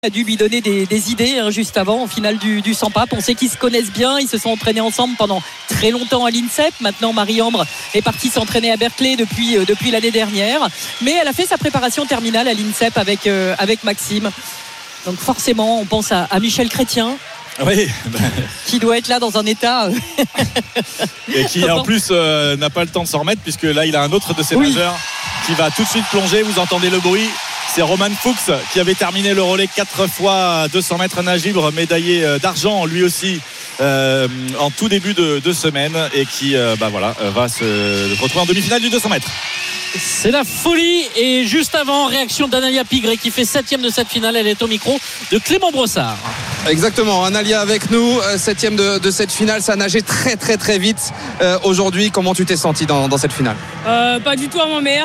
a dû lui donner des idées juste avant, au final du 100 papes. On sait qu'ils se connaissent bien, ils se sont entraînés ensemble pendant très longtemps à l'INSEP. Maintenant, Marie-Ambre est partie s'entraîner à Berkeley depuis l'année dernière. Mais elle a fait sa préparation terminale à l'INSEP avec Maxime. Donc forcément, on pense à Michel Chrétien. Oui, qui doit être là dans un état et qui en plus n'a pas le temps de s'en remettre, puisque là il a un autre de ses nageurs qui va tout de suite plonger. Vous entendez le bruit, c'est Roman Fuchs qui avait terminé le relais 4 fois 200 mètres nage libre, médaillé d'argent lui aussi en tout début de semaine, et qui va se retrouver en demi-finale du 200 mètres. C'est la folie. Et juste avant, réaction d'Analia Pigré qui fait 7e de cette finale. Elle est au micro de Clément Brossard. Exactement, Analia avec nous, 7e de cette finale. Ça a nagé très très très vite aujourd'hui. Comment tu t'es senti dans cette finale? Pas du tout à mon meilleur.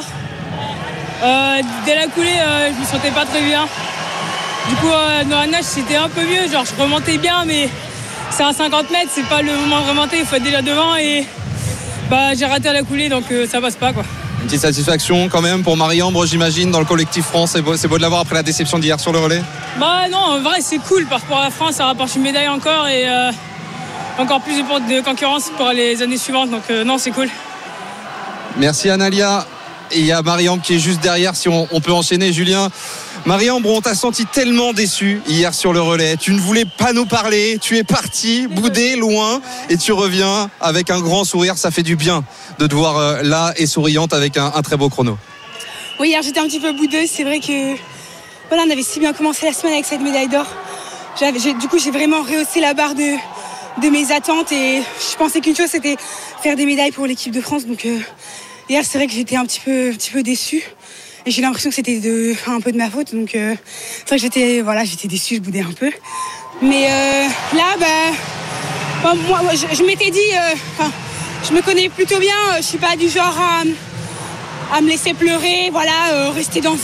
Dès la coulée, je me sentais pas très bien. Du coup, dans la nage, c'était un peu mieux. Genre, je remontais bien, mais c'est à 50 mètres, c'est pas le moment de remonter. Il faut être déjà devant, et j'ai raté à la coulée, donc ça passe pas, quoi. Une petite satisfaction quand même pour Marie-Ambre, j'imagine, dans le collectif France. C'est beau de l'avoir après la déception d'hier sur le relais. Non, en vrai c'est cool. Par rapport à la France, ça rapporte une médaille encore, et encore plus de concurrence pour les années suivantes. Donc non, c'est cool. Merci Analia. Et il y a Marie-Ambre qui est juste derrière, si on peut enchaîner, Julien. Marie-Ambre, on t'a senti tellement déçue hier sur le relais. Tu ne voulais pas nous parler, tu es partie, boudée, loin, et tu reviens avec un grand sourire. Ça fait du bien de te voir là et souriante avec un très beau chrono. Oui, hier j'étais un petit peu boudeuse. C'est vrai que on avait si bien commencé la semaine avec cette médaille d'or. Du coup, j'ai vraiment rehaussé la barre de mes attentes, et je pensais qu'une chose, c'était faire des médailles pour l'équipe de France. Donc hier, c'est vrai que j'étais un petit peu déçue. Et j'ai l'impression que c'était un peu de ma faute. Donc c'est vrai que j'étais déçue, je boudais un peu. Mais moi, je m'étais dit, je me connais plutôt bien. Je suis pas du genre à me laisser pleurer, rester dans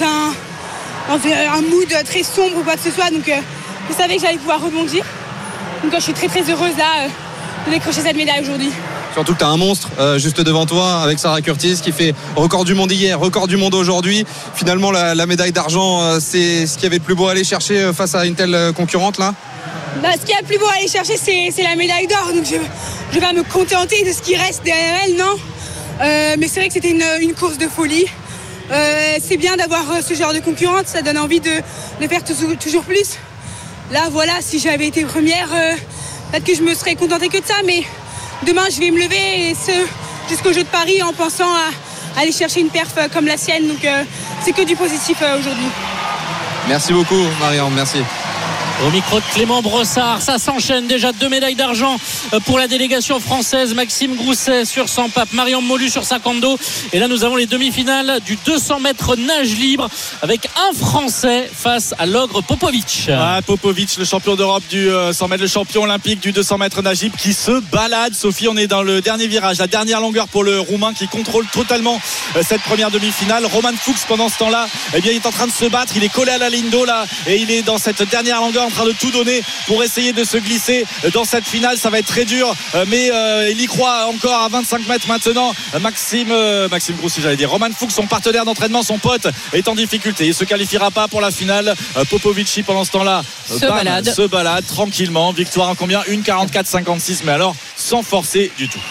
un mood très sombre ou quoi que ce soit. Donc je savais que j'allais pouvoir rebondir. Donc je suis très très heureuse là de décrocher cette médaille aujourd'hui. Surtout que tu as un monstre juste devant toi avec Sarah Curtis qui fait record du monde hier, record du monde aujourd'hui. Finalement, la médaille d'argent, c'est ce qu'il y avait de plus beau à aller chercher face à une telle concurrente là? Ce qu'il y a de plus beau à aller chercher, c'est la médaille d'or. Donc je vais me contenter de ce qui reste derrière elle, non? Mais c'est vrai que c'était une course de folie. C'est bien d'avoir ce genre de concurrente, ça donne envie de faire toujours plus. Là, si j'avais été première, peut-être que je me serais contentée que de ça, mais demain, je vais me lever, et jusqu'au Jeu de Paris, en pensant à aller chercher une perf comme la sienne. Donc, c'est que du positif aujourd'hui. Merci beaucoup, Marie-Ambre. Merci. Au micro de Clément Brossard, ça s'enchaîne déjà. 2 médailles d'argent pour la délégation française. Maxime Grousset sur 100 papes, Marie-Ambre Mollu sur 50 dos. Et là, nous avons les demi-finales du 200 mètres nage libre avec un Français face à l'ogre Popovic. Popovic, le champion d'Europe du 100 mètres, le champion olympique du 200 mètres nage libre, qui se balade. Sophie, on est dans le dernier virage, la dernière longueur pour le Roumain, qui contrôle totalement cette première demi-finale. Roman Fuchs, pendant ce temps-là, il est en train de se battre. Il est collé à la ligne d'eau là, et il est dans cette dernière longueur en train de tout donner pour essayer de se glisser dans cette finale. Ça va être très dur, mais il y croit encore à 25 mètres maintenant. Maxime Grousset, j'allais dire. Roman Fuchs, son partenaire d'entraînement, son pote, est en difficulté. Il ne se qualifiera pas pour la finale. Popovic, pendant ce temps-là, se balade tranquillement. Victoire en combien? 1,44,56, mais alors sans forcer du tout.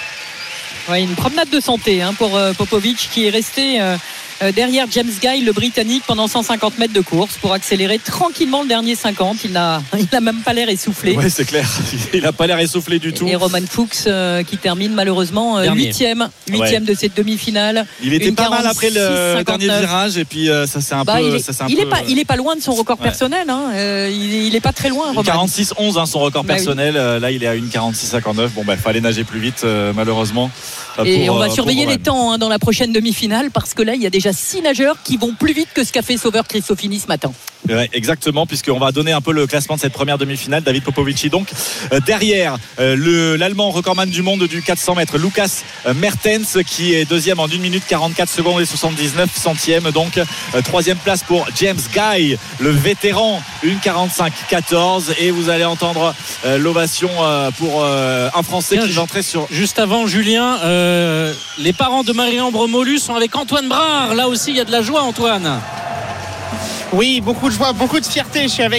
Ouais, une promenade de santé pour Popovic, qui est resté derrière James Guy, le Britannique, pendant 150 mètres de course pour accélérer tranquillement le dernier 50. Il n'a même pas l'air essoufflé. Oui, c'est clair. Il n'a pas l'air essoufflé du tout. Et Roman Fuchs qui termine malheureusement 8e de cette demi-finale. Il était pas mal après le dernier virage, et puis ça c'est un peu. Il est pas loin de son record personnel. Il est pas très loin. 46-11 son record personnel. Là, il est à 1,46,59. Bon, fallait nager plus vite malheureusement. Et on va surveiller les temps dans la prochaine demi-finale, parce que là, il y a déjà 6 nageurs qui vont plus vite que ce qu'a fait Sauveur Christofini ce matin. Ouais, exactement, puisqu'on va donner un peu le classement de cette première demi-finale. David Popovici donc derrière l'Allemand recordman du monde du 400 mètres, Lukas Mertens, qui est deuxième en 1 minute 44 secondes et 79 centièmes. Donc troisième place pour James Guy, le vétéran, 1,45,14. Et vous allez entendre l'ovation pour un Français qui est entré sur... Juste avant, Julien, les parents de Marie-Ambre Mollu sont avec Antoine Brard. Là aussi, il y a de la joie, Antoine. Oui, beaucoup de joie, beaucoup de fierté. Je suis avec